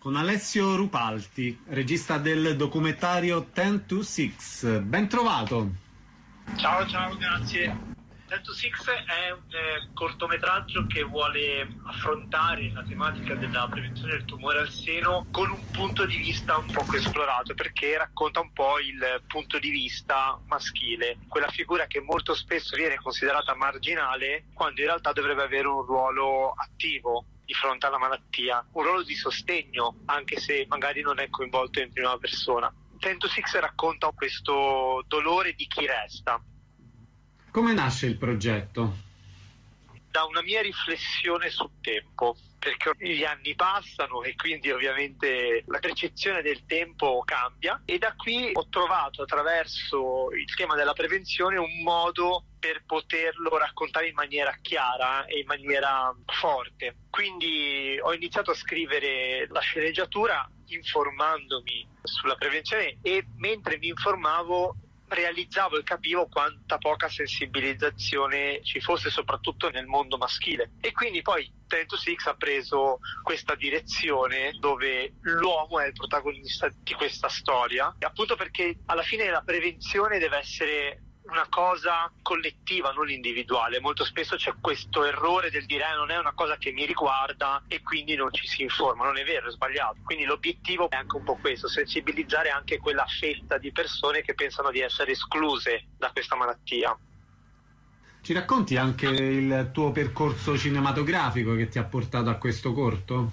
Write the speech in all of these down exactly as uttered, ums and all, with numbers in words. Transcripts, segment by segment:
con Alessio Rupalti, regista del documentario Ten to Six. Ben trovato. Ciao, ciao, grazie. Ten to Six è un eh, cortometraggio che vuole affrontare la tematica della prevenzione del tumore al seno con un punto di vista un poco esplorato, perché racconta un po' il punto di vista maschile, quella figura che molto spesso viene considerata marginale quando in realtà dovrebbe avere un ruolo attivo di fronte alla malattia, un ruolo di sostegno, anche se magari non è coinvolto in prima persona. Ten to Six racconta questo dolore di chi resta. Come nasce il progetto? Da una mia riflessione sul tempo, perché gli anni passano e quindi ovviamente la percezione del tempo cambia, e da qui ho trovato attraverso il tema della prevenzione un modo per poterlo raccontare in maniera chiara e in maniera forte. Quindi ho iniziato a scrivere la sceneggiatura informandomi sulla prevenzione, e mentre mi informavo realizzavo e capivo quanta poca sensibilizzazione ci fosse soprattutto nel mondo maschile, e quindi poi Ten to Six ha preso questa direzione dove l'uomo è il protagonista di questa storia, appunto perché alla fine la prevenzione deve essere una cosa collettiva, non individuale. Molto spesso c'è questo errore del dire eh, non è una cosa che mi riguarda e quindi non ci si informa. Non è vero, è sbagliato. Quindi l'obiettivo è anche un po' questo, sensibilizzare anche quella fetta di persone che pensano di essere escluse da questa malattia. Ci racconti anche il tuo percorso cinematografico che ti ha portato a questo corto?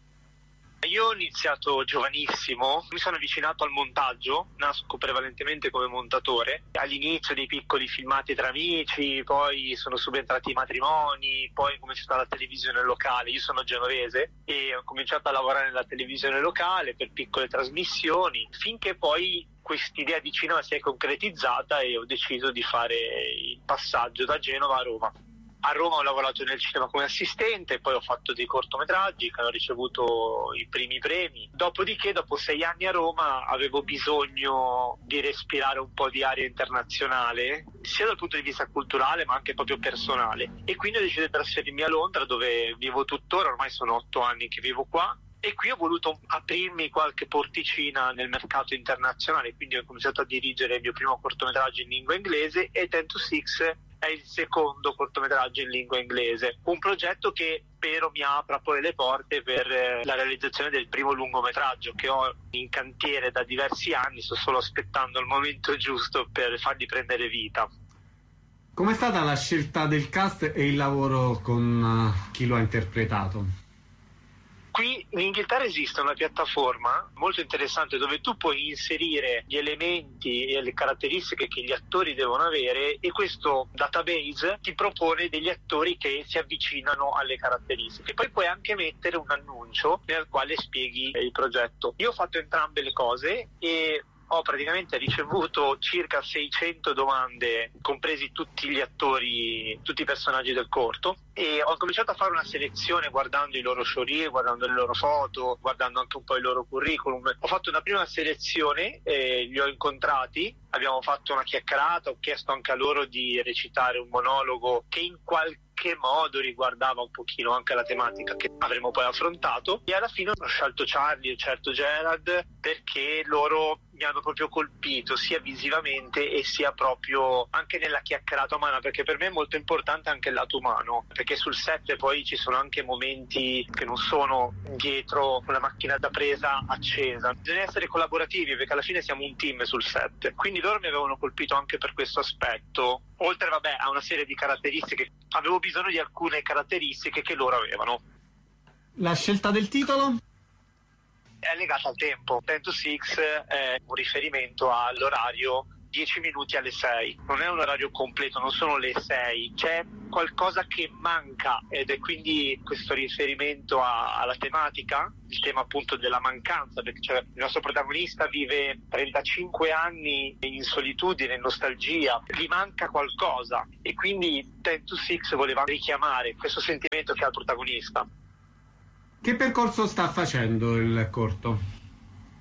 Io ho iniziato giovanissimo, mi sono avvicinato al montaggio, nasco prevalentemente come montatore, all'inizio dei piccoli filmati tra amici, poi sono subentrati i matrimoni, poi ho cominciato la televisione locale. Io sono genovese e ho cominciato a lavorare nella televisione locale per piccole trasmissioni, finché poi quest'idea di cinema si è concretizzata e ho deciso di fare il passaggio da Genova a Roma. A Roma ho lavorato nel cinema come assistente, poi ho fatto dei cortometraggi che hanno ricevuto i primi premi. Dopodiché, dopo sei anni a Roma, avevo bisogno di respirare un po' di aria internazionale, sia dal punto di vista culturale ma anche proprio personale. E quindi ho deciso di trasferirmi a Londra, dove vivo tuttora, ormai sono otto anni che vivo qua. E qui ho voluto aprirmi qualche porticina nel mercato internazionale, quindi ho cominciato a dirigere il mio primo cortometraggio in lingua inglese, e Ten to Six è il secondo cortometraggio in lingua inglese, un progetto che spero mi apra poi le porte per la realizzazione del primo lungometraggio che ho in cantiere da diversi anni. Sto solo aspettando il momento giusto per fargli prendere vita. Com'è stata la scelta del cast e il lavoro con chi lo ha interpretato? Qui in Inghilterra esiste una piattaforma molto interessante dove tu puoi inserire gli elementi e le caratteristiche che gli attori devono avere, e questo database ti propone degli attori che si avvicinano alle caratteristiche. Poi puoi anche mettere un annuncio nel quale spieghi il progetto. Io ho fatto entrambe le cose e ho praticamente ricevuto circa seicento domande, compresi tutti gli attori, tutti i personaggi del corto, e ho cominciato a fare una selezione guardando i loro showreel, guardando le loro foto, guardando anche un po' il loro curriculum. Ho fatto una prima selezione, eh, li ho incontrati, abbiamo fatto una chiacchierata, ho chiesto anche a loro di recitare un monologo che in qualche che modo riguardava un pochino anche la tematica che avremmo poi affrontato, e alla fine ho scelto Charlie e certo Gerard perché loro mi hanno proprio colpito sia visivamente e sia proprio anche nella chiacchierata umana, perché per me è molto importante anche il lato umano, perché sul set poi ci sono anche momenti che non sono dietro una macchina da presa accesa, bisogna essere collaborativi perché alla fine siamo un team sul set, quindi loro mi avevano colpito anche per questo aspetto, oltre vabbè a una serie di caratteristiche. Avevo bisogno di alcune caratteristiche che loro avevano. La scelta del titolo? È legata al tempo. Ten to Six è un riferimento all'orario dieci minuti alle sei. Non è un orario completo, non sono le sei. C'è qualcosa che manca ed è quindi questo riferimento a, alla tematica, il tema appunto della mancanza, perché cioè, il nostro protagonista vive trentacinque anni in solitudine, in nostalgia, gli manca qualcosa e quindi Ten to Six voleva richiamare questo sentimento che ha il protagonista. Che percorso sta facendo il corto?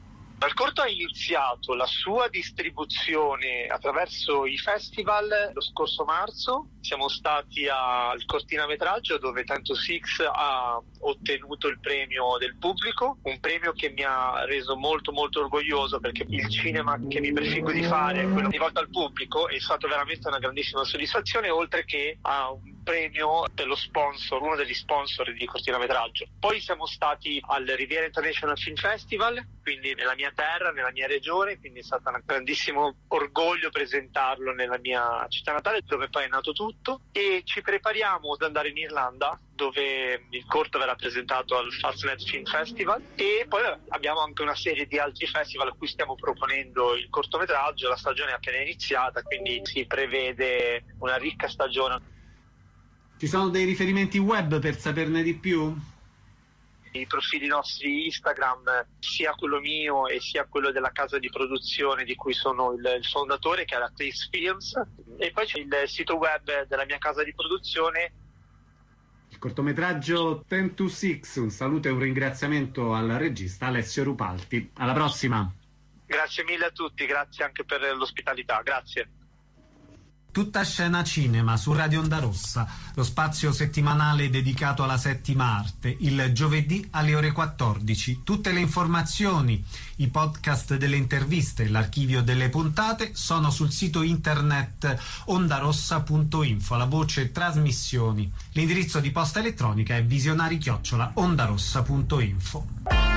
Il corto ha iniziato la sua distribuzione attraverso i festival lo scorso marzo. Siamo stati al cortometraggio dove Ten to Six ha ottenuto il premio del pubblico, un premio che mi ha reso molto molto orgoglioso, perché il cinema che mi prefiggo di fare, quello rivolto al pubblico, è stato veramente una grandissima soddisfazione, oltre che a un premio per lo sponsor, uno degli sponsor di cortometraggio. Poi siamo stati al Riviera International Film Festival, quindi nella mia terra, nella mia regione, quindi è stato un grandissimo orgoglio presentarlo nella mia città natale, dove poi è nato tutto, e ci prepariamo ad andare in Irlanda, dove il corto verrà presentato al Fastnet Film Festival, e poi abbiamo anche una serie di altri festival a cui stiamo proponendo il cortometraggio. La stagione è appena iniziata, quindi si prevede una ricca stagione. Ci sono dei riferimenti web per saperne di più? I profili nostri Instagram, sia quello mio e sia quello della casa di produzione di cui sono il, il fondatore, che è la Case Films, e poi c'è il sito web della mia casa di produzione. Il cortometraggio Ten to Six. Un saluto e un ringraziamento al regista Alessio Rupalti. Alla prossima. Grazie mille a tutti, grazie anche per l'ospitalità, grazie. Tutta scena cinema su Radio Onda Rossa, lo spazio settimanale dedicato alla settima arte, il giovedì alle ore quattordici. Tutte le informazioni, i podcast delle interviste, l'archivio delle puntate sono sul sito internet ondarossa punto info, la voce trasmissioni. L'indirizzo di posta elettronica è visionari chiocciola ondarossa punto info.